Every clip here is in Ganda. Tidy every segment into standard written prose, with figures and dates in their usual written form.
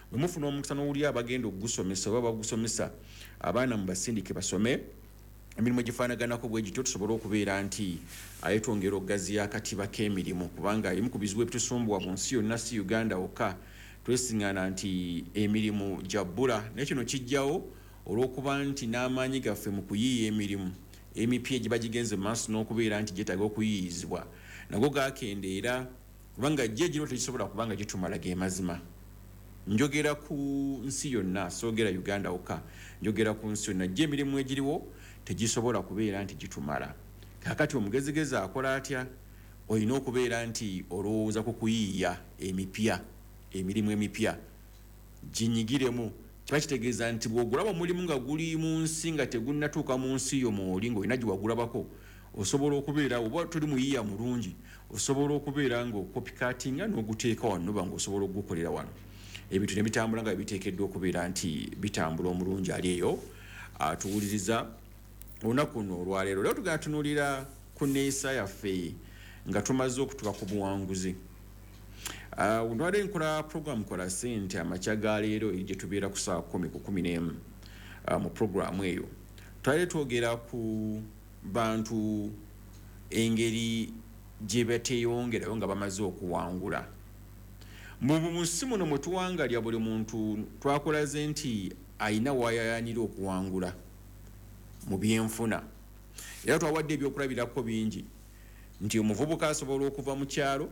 mufuna omukisa n'owuli abagenda okugusomesa oba bagusomesa abaana mubasindike basome emirimu gifaanaganako bwe gityo tusobole okubeera nti twongera okugaziya akatiba k'emirimu kubanga emu ku bizibu ebitusumbuwa mu nsi yonna si Uganda wokka twesiŋŋaana nti emirimu gyabbula naye kino kijjawo olw'okuba nti n'amaanyi gaffe mu kuyiiya emirimu emipya egiba gigenze mu maaso n'okubeera nti gyetaaga okuyiiyizibwa nago gakendeera kubanga gye gino tegisobola kubanga gitumala ge mazima. Njogera ku nsi yonna soogera Uganda wokka njogera ku nsi yonna gye emirimu egiriwo tegisobola kubeera nti gitumala. Kakati omugezigezi akola atya? Olina okubeera nti olowooza ku kuyiiya emipya emirimu emipya ginyigiremu. Kiba kitegeeza nti bw'ogulaba omulimu nga guli mu nsi nga tegunnatuuka mu nsi yo mw'oli ng'olina gye wagulabako osobola okubeera oba tuli muyiiya mulungi osobola okubeera ng'okopikatinga n'oguteeka wano ba ng'osobola okugukolera wano. Ebintu ne bitambula nga biteekeddwa okubeera nti bitambula omulungi ali eyo atuwuliriza olunaku luno olwaleero. Leo tugenda tunuulira ku nneeyisa yaffe nga tumaze okutuuka ku buwanguzi. Ndwale nkola program kola sente amakya ga leero gye tubeera ku saa 10 ku 11 mu program eyo twali twogera ku bantu engeri gye bateeyongerayo nga bamaze okuwangula. Mu nsi muno mwe tuwangalya buli muntu twakolaze nti ayina waayayaanira okuwangula mu byenfuna. Era twawadde ebyokulabirako bingi nti omuvubuka asobola okuva mu kyalo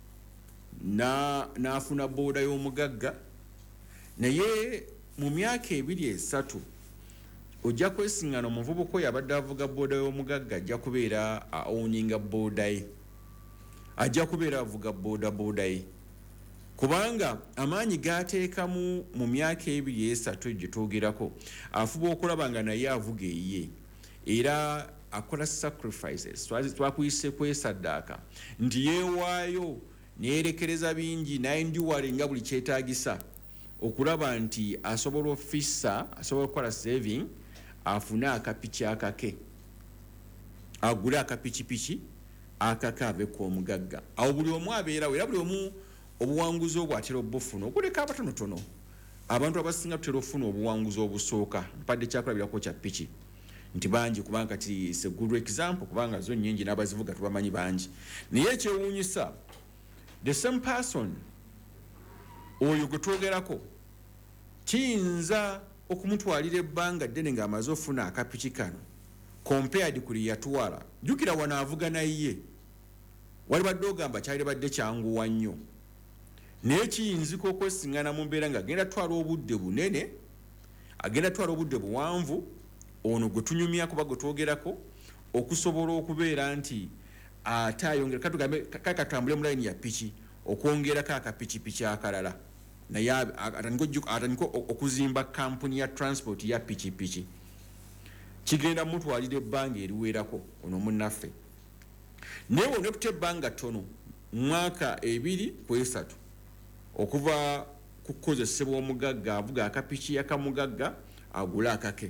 n'afuna booda y'omugagga naye mu myaka 2-3 ojja kwesiŋŋaana omuvubuka oyo abadde avuga booda y'omugagga ajja kubeera owninga booda ye, ajja kubeera avuga booda ye kubanga amaanyi gateekamu mu myaka 2-3 gye twogerako afuba okulaba nga naye avuga eyiye era akola sacrifices twakuyise kwesaddaaka nti yeewaayo neerekereza bingi nayendiwalenga buli kyetaagisa okulaba nti asobola ofisa asobola okukola saving afune akapiki akake agule akapikipiki akake ave ku omugagga. Awo buli omu abeerawo era buli omu obuwanguzi obwo atera obufuna okuleka abatonotono. Abantu abasinga tutera ofuna obuwanguzi obusooka mpadde kyakulabirako kya piki nti bangi kubanga kati is a good example kubanga zo nnyingi n'abazivuga tubamanyi bangi naye ekyewuunyisa the same person oyo gwe twogerako kiyinza okumutwalira ebbanga ddene ng'amaze ofuna akapiki kano compared ku yatwala. Jjukira wano avuga naye wali badde ogamba kyali badde kyanguwa nnyo naye kiyinzika okwesiŋŋaana mu mbeera ng'agenda twala obudde bunene agenda twala obudde buwanvu ono gwe tunyumya kuba gwe twogerako okusobola okubeera nti ate ayongera katugambe kakatambule mu layini ya piki okwongerako akapikipiki akalala naye atandika okuzimba kampuni ya transport ya pikipiki kigenda mutwalira ebbanga eriweerako ono munnaffe naye wonna tuta ebbanga ttono mwaka 2-3 okuva ku kukozesebwa omugagga avuga akapiki yakamugagga agula akake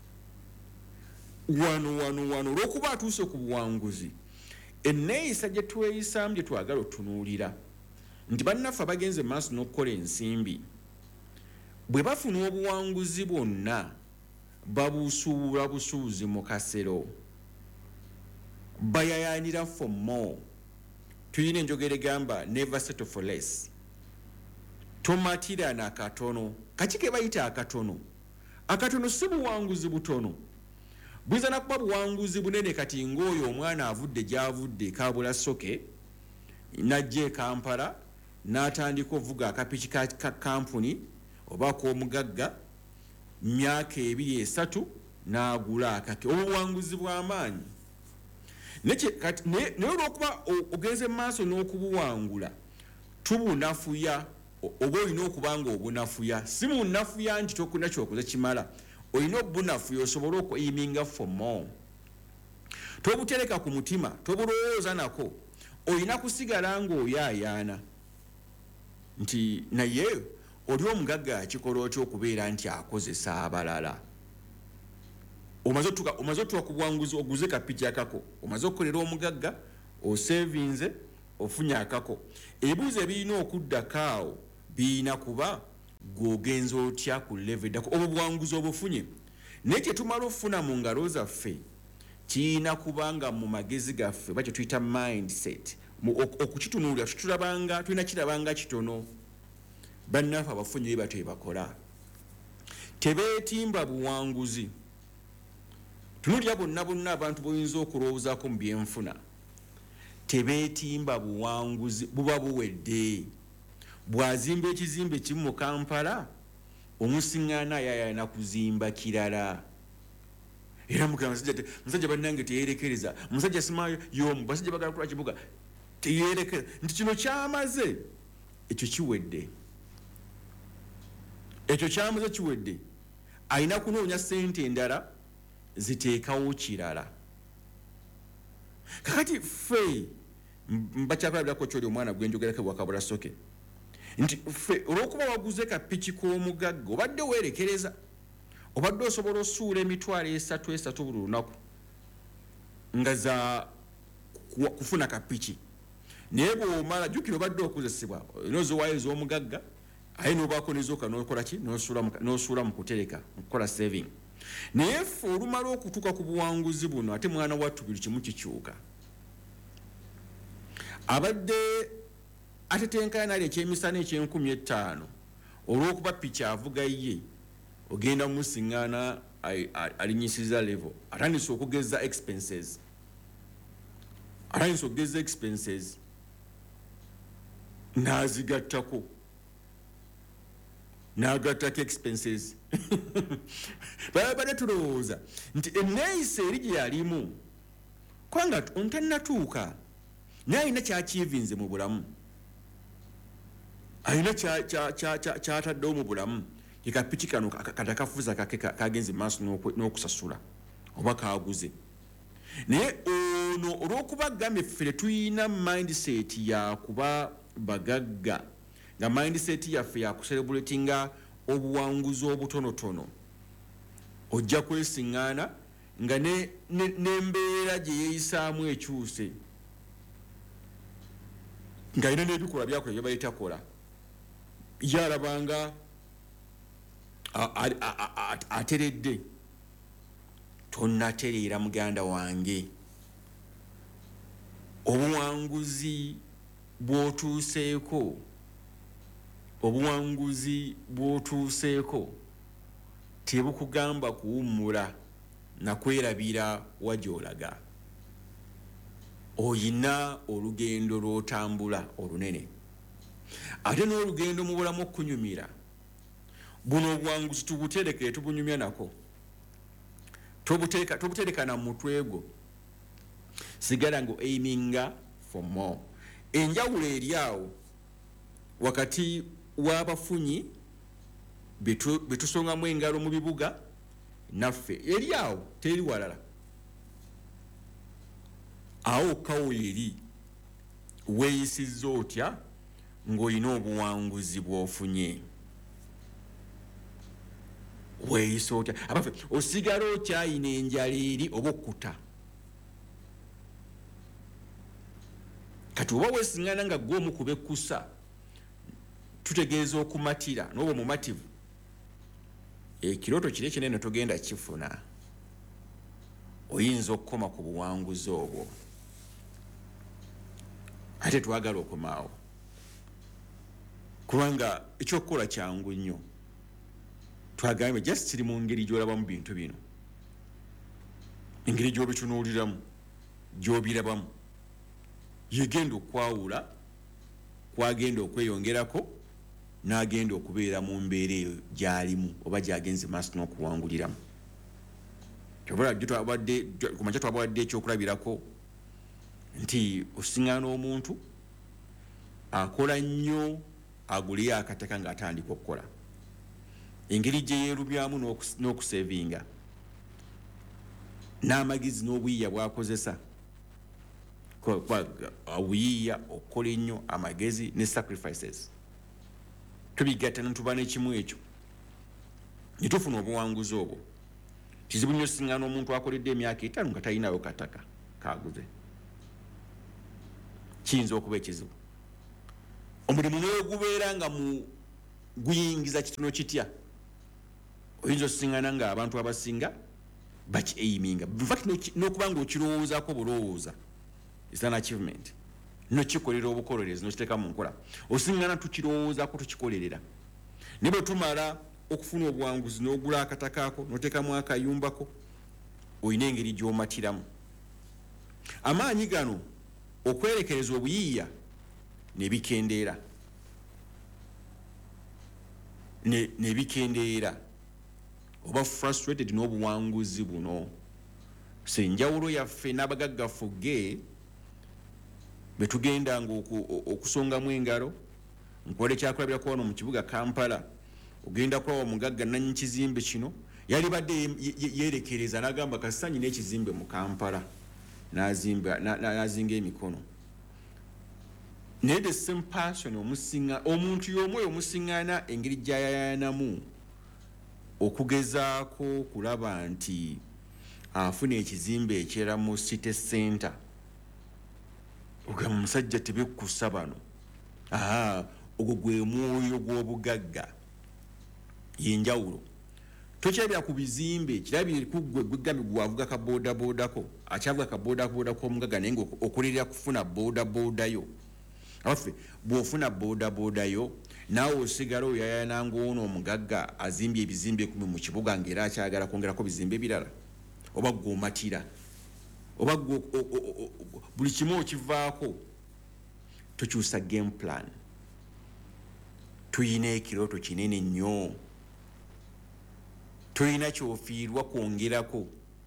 wano olw'okuba atuuse ku buwanguzi enneeyisa gye tweyisaamu gye twagala otunuulira nti bannaffe abagenze maaso n'okukola ensimbi bwe bafuna obuwanguzi bwonna babusuubula busuuzi mu kasero bayayaanira for more. Tuyina enjogera egamba never settle for less. Tomatira na katono kaki ke bayita akatono si buwanguzi butono bwiza nakuba buwanguzi bunene kati ng'oyo omwana avudde gy'avudde kabula soke najje Kampala n'atandika ovuga akapiki ka kampuni oba k'omugagga myaka 2-3 n'agula akake obuwanguzi bw'amaanyi naye olw'okuba ogenze maaso n'okubuwangula tubunafuya oba olina okuba nga obunafuya si munafuya nti tokuna kyokoze kimala olina obunafuya osobole okuyiminga for more. Tobutereka ku mutima tobulowooza nako olina kusigala ng'oyaayaana nti naye oli omugagga akikola otya okubeera nti akozesa abalala. Omaze otuuka ku buwanguzi oguze kapiki akako omaze okukolera omugagga osevinze ofunye akako ebibuuzo ebirina okuddako awo birina kuba gwogenza otya ku level dako obuwanguzi obufunye naye kyetumala okufuna mu ngalo zaffe kiina kubanga mu magezi gaffe bakyo tuyita mindset okukitunuulira tulina kirabanga kitono bannaffe abafunye batyo bakola tebeetimba buwanguzi tunulira bonna abantu boyinza okulowoozaako mu byenfuna tebeetimba buwanguzi buba buwedde bwazimba ekizimbe kimu mu Kampala omusiŋŋaana yayana kuzimba kirala era musajja bannange teyerekereza musajja simayo y'omu basajja bagala kula kibuga teyerekeza nti kino kyamaze ekyo kiwedde alina kunoonya ssente endala ziteekawo kirala kakati ffe mbakyakulabirako kyoli omwana gwenjogerako bwakabula soke nti ffe olw'okuba waguze kapiki k'omugagga obadde weerekereza obadde osobola osuula emitwalo 3 buli lunaku nga za kufuna kapiki naye bw'omala jjukira obadde okozesebwa noziwaayo ez'omugagga aye n'obaako nezooka n'okola ki n'osuula mu kutereka mu kukola saving naye ffe olumala okutuuka ku buwanguzi buno ate mwana wattu buli kimu kikyuka abadde atetenkana nali ekyemisana ky'50,000 olw'okuba piki avuga ye ogenda mumusiŋŋaana alinyisiza level atandise okugeza expenses n'azigattako n'agattako expenses babadde tulowooza nti enneeyisa eri gye yalimu kubanga ontannatuuka naye alina kyakievinze mu bulamu alina kyataddewo mu bulamu ekapiki kano katakafuza kake kagenze maaso n'okusasula oba kaguze naye ono olw'okuba agambye ffe tetuyina mindset yakuba bagagga nga mindset yaffe yakucelebratinga obuwanguzi obutonotono ojja kwesiŋŋaana nga n'embeera gye yeeyisaamu ekyuse ng'alina n'ebikolwa byakola bye bayita kola yalabanga ateredde tonnatereera muganda wange obuwanguzi bw'otuuseeko tebukugamba kuwummula nakwerabira wagyolaga oyina olugendo lw'otambula olunene ate n'olugendo mu bulamu okunyumira buno obuwanguzi tubuterekere tubunyumya nako tobutereka na mutwe gwo sigala ngo aiminga for more enjawulo eri awo wakati w'abafunyi betusongamu engalo mu bibuga naffe eri awo teri walala awo kawo eri weeyisizza otya ng'olina obuwanguzi bw'ofunye weeyisa otya abaffe osigala okyayina enjala eri oba okkuta kati oba weesiŋŋana nga gw'omu kubekkusa tutegeeza okumatira n'oba omumativu ekirooto kiri kinene togenda kifuna oyinza okukoma ku buwanguzi obwo ate twagala okomaawo kubanga ekyokukola kyangu nnyo twagambye just kiri mu ngeri gy'olabamu bintu bino engeri gy'obitunuuliramu gy'obirabamu yegenda okwawula kwagenda okweyongerako n'agenda okubeera mu mbeera eyo gy'alimu oba gy'agenze maaso n'okuwanguliramu kumakya twabawadde ekyokulabirako nti osiŋŋaana omuntu akola nnyo aguleyo akataka ng'atandika okukola engeri gye yeerubyamu n'okusevinga n'amagezi n'obuyiiya bw'akozesa obuyiiya okukola ennyo amagezi ne sacrifices tubigatta netuba n'ekimu ekyo ne tufuna obuwanguzi obwo kizibu nnyo siŋŋaana omuntu akoledde emyaka 5 nga talinayo kataka kaguze kiyinza okuba ekizibu omulimu newe gubeera nga guyingiza kitono kitya oyinza osisiŋŋana nga abantu abasinga baki-aiminga infact n'okuba nga okirowoozaako bulowooza is an achievement nokikolera obukolorezi nokiteeka mu nkola osiŋŋana tukirowoozaako tukikolerera ne bwe tumala okufuna obuwanguzi n'ogula akataka ako n'oteekamu akayumbako olina engeri gy'omatiramu amaanyi gano okwerekereza obuyiiya ne bikendeera oba frustrated n'obuwanguzi buno senjawulo yaffe n'abagaggafugge betugendanga okusongamu engalo nkwole kyakulabirako wano mu kibuga Kampala ogenda kulaba omugagga nanyi kizimbe kino yali badde yerekereza n'agamba kasanyi n'ekizimbe mu Kampala n'azinga emikono naye the same person omuntu y'omu oyo omusiŋŋaana engeri gy'ayayanamu okugezaako kulaba nti afuna ekizimbe ekyera mu city center ogamba omusajja tebekkusa bano ogwo gwe mwoyo gw'obugagga yenjawulo tokyabya ku bizimbe kirabire kuggwe gweggambi gwavuga ka bodaboodako akyavuga ka bodaboda k'omugagga naye ngaokolerera kufuna bodabodayo affe bw'ofuna bodabodayo naawe osigala oyayana ng'ono omugagga azimbye ebizimbe 10 mu kibuga ng'era akyagala kwongerako bizimbe birala oba gw'omatira oba buli kimu okivaako tokyusa game plan tuyina ekirooto kinene nnyo tuyina kyofiirwa kwongerako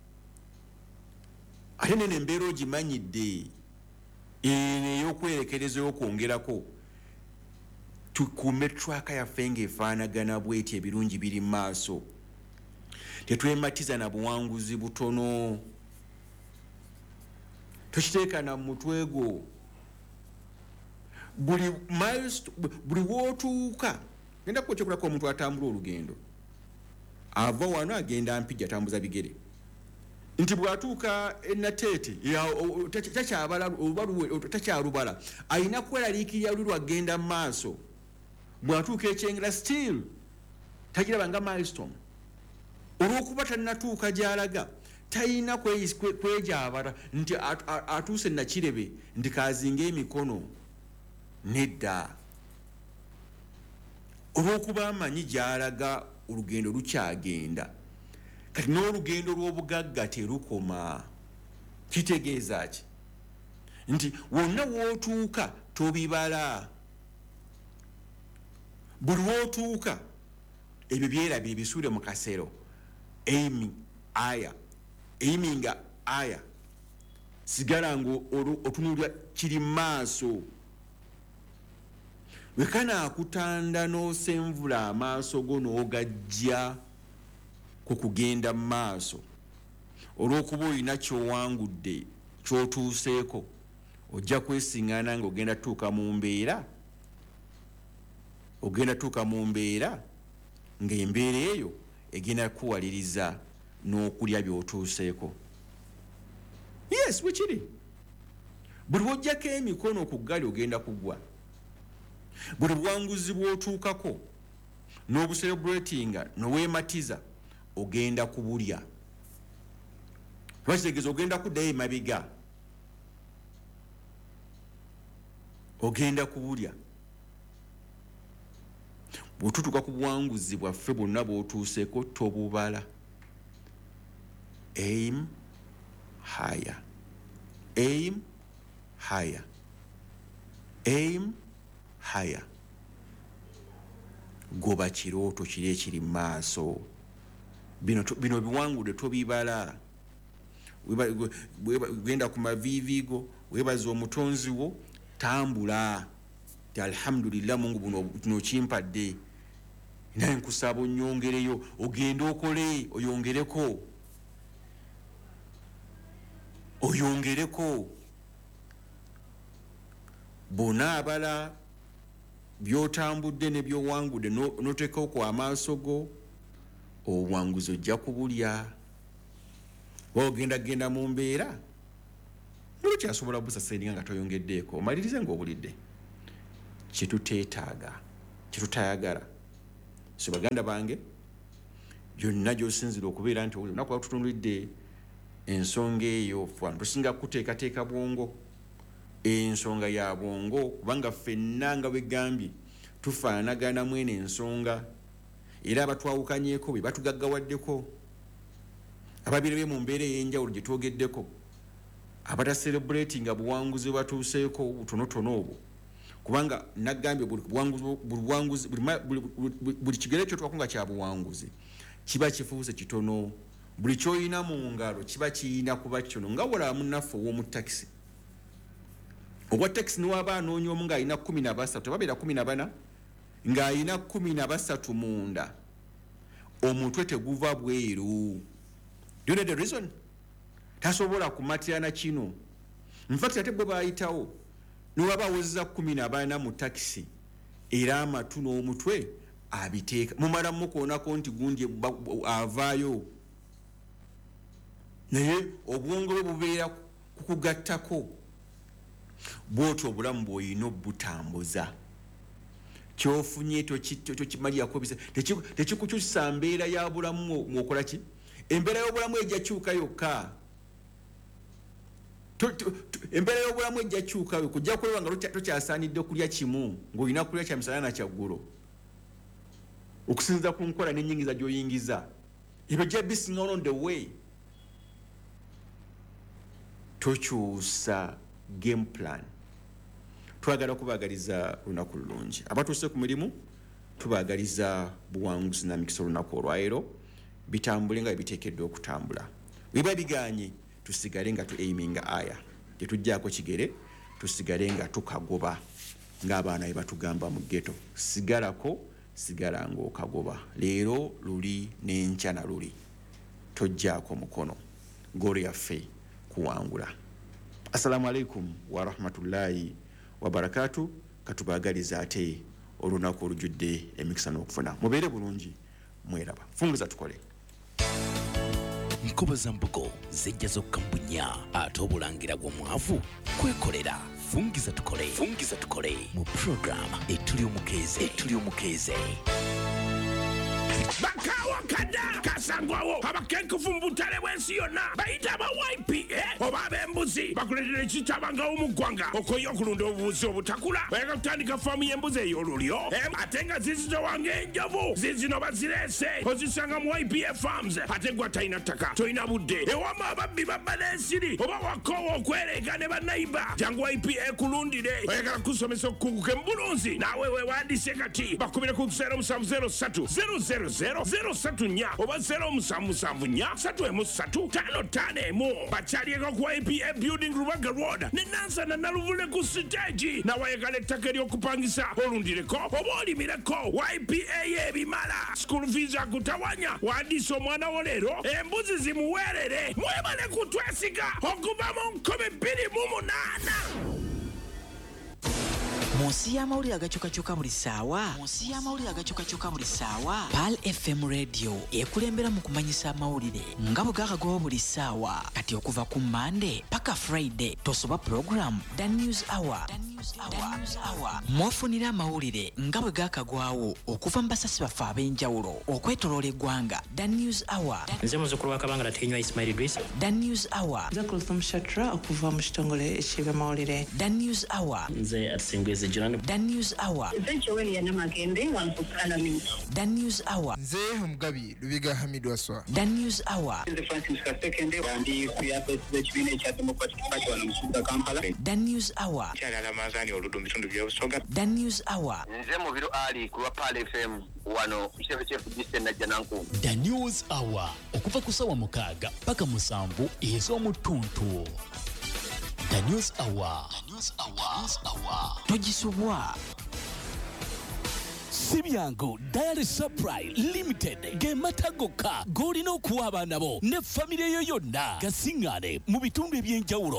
ate nene embeera ogimanyidde ey'okwerekereza y'okwongerako tukuume traka yaffe ng'efaanagana bweti ebirungi biri mu maaso tetwematiza na buwanguzi butono tukiteeka na mutwe gwo buli wootuuka genda kwetekulako omuntu atambula olugendo ava wano agenda mpijja atambuza bigere nti bw'atuuka enateete takyalubala alina kweraliikirira luli lwagenda mu maaso bw'atuuka ekyengera still tagiraba nga milestone olw'okuba tannatuuka gy'alaga talina kwejaabala nti atuuse nakirebe nti kazinga emikono nedda olw'okuba amanyi gy'alaga olugendo lukyagenda kati n'olugendo lw'obugagga terukoma kitegeeza ki nti wonna wootuuka tobibala buli wootuuka ebyo byerabye bisuule mu kasero aiminga aya sigala nga otunulira kiri maaso wekana akutanda n'osenvula amaaso go n'ogajja ku kugenda mu maaso olw'okuba olina kyowangudde kyotuuseeko ojja kwesiŋŋaana nga ogenda tuuka mu mbeera ng'embeera eyo egenda kuwaliriza n'okulya by'otuuseeko yes wekiri buli wojjako emikono ku ggali ogenda kugwa buli buwanguzi bw'otuukako n'obucelebratinga noweematiza ogenda kubulya lwakitegeeza ogenda kuddayo emabega ogenda kubulya bw'otutuuka ku buwanguzi bwaffe bwonna bw'otuuseeko tobubala aim higher aim higher aim higher goba kirooto kiri ekiri mu maaso bino biwangudde tobibala genda ku maviivi go weebaza omutonzi wo tambula ti alhamdulillah mungu buno okimpadde naye nkusaba onnyongereyo ogende okole oyongereko bona abala byotambudde ne byowangudde noteekao ku amaaso go obuwanguzi ojja kubulya waogenda mu mbeera nolukyasobola busasaininga nga toyongeddeeko omalirize ng'obulidde kyetutayagala so baganda bange byonna gy'osinzira okubeera nti olunaku lwatutunulidde ensonga eyo ffe tusinga kuteekateeka bwongo ensonga ya bwongo kubanga ffenna nga bwegambye tufaanagana mwene ensonga era abatwawukanyeeko bwe batugaggawaddeko ababirabye mu mbeera ey'enjawulo gye twogeddeko abataserebulatinga buwanguzi bwe batuuseeko butonotono obwo kubanga nagambye buli kigere ekyo twakunga kya buwanguzi kiba kifuuse kitono buli kyoyina mu ngalo kiba kiyina kuba kitono nga wolaba munnaffe ow'omu takisi ogwa takisi niwaba anoonya omu ng'alina 13 tebabeera 14 ng'alina 13 munda omutwe teguva bweru. Do you know the reason? Tasobola kumatirana kino. In fact ate bwe bayitawo niwaba awezeza 14 mu takisi era amatu n'omutwe abiteeka mumala mukoonako nti gundi avaayo naye obwongo bwe bubeera kukugattako bw'otyo obulamu bw'olina obutambuza kyofunye tokimalirako bisa tekikukyusa mbeera ya bulamu mwokola ki embeera y'obulamu ejja kyuka yokka embeera y'obulamu ejja kyuka kujja kulaba nga tokyasaanidde okulya kimu ng'olina kulya kya misana na kyaggulo okusinziza ku nkola n'ennyingiza gy'oyingiza ebyo gya bisinga on the way tokyusa game plan. Twagala kubagaliza lunaku lulungi abatuuse ku mirimu tubagaliza buwanguzi na mikisa lunaku olwaleero bitambule nga biteekeddwa okutambula biba biganye tusigale nga tuaiminga aya gyetujjaako kigere tusigale nga tukagoba ng'abaana bye batugamba mu ghetto sigala ng'okagoba leero luli n'enkya na luli tojjaako mukono golo yaffe kuwangula. Assalamu alaikum wa rahmatullahi wa barakatuh. Katubagaliza ate olunaku olujjudde emikisa n'okufuna mubeere bulungi mweraba funguza tukole. Nkuba za mbugo zijja zokkambunya ate obulangira bw'omwavu kwekolera. Fungiza tukole mu program etuli omukeze bakawa kada kasangwawo abakenkufu mbutale bwensi yonna bayita aba YPA oba ab'embuzi bakuletera ekitabanga omugwanga okoyo okulunda obubuzi obutakula bayaka kutandika faamu y'embuzi ey'olulyo ate nga zizito wange enjovu zizino bazirese ozisanga mu YPA farms ate gwa talina ttaka tolina budde ewama ababbi babba n'ensiri oba wakoowa okwereka ne bannayiba jangu YPA kulundire oyagala kusomesa okukunguka embulunzi naawe weewandise kati bakubire ku 0703 034 oba 0774 bakyalieko ku YPA building Rubaga Road ne Nansana Naluvule ku stage nawayagala ettaka ery'okupangisa olundireko oba olimireko YPA y'ebimala school fees akutawanya wandisa omwana wo leero embuzi zimuweerere mwebale kutwesiga okuva mu 2028. Munsi y'amawulire agakyukakyuka buli ssaawa Pal FM radio ekulembera mu kumanyisa amawulire nga bwe gakagoba buli ssaawa kati okuva ku Monday paka Friday tosoba program The News Hour mwafunira amawulire nga bwe gakagwawo okuva mu basasi baffe ab'enjawulo okwetoloola eggwanga The News Hour nze muzzukulu wa Kabangala Tinywa Ismail Idris The News Hour nze Kulthum Shatra okuva mu kitongole eky'amawulire The News Hour nze Atsingweze John The News Hour The News Hour nze Omugabi Lubiga Hamid Waswa The News Hour nze Francis Kasekende ndi ku yapeesi z'ekibiina ekya Democratic Party wano mu kibuga Kampala. The News Hour Kyalala Mazani oludu mu bitundu by'obusoga. The News Hour nze Mubiro Ali ku Pal FM wano Chef Disten na Jananku. The News Hour okuva ku ssaawa 6 paka 7 ez'omutuntu. The News Hour togisubwa. Sibyango Diary Supply Limited gematagoka golina okuwa abaana bo ne famire yo yonna gasingane mu bitundu eby'enjawulo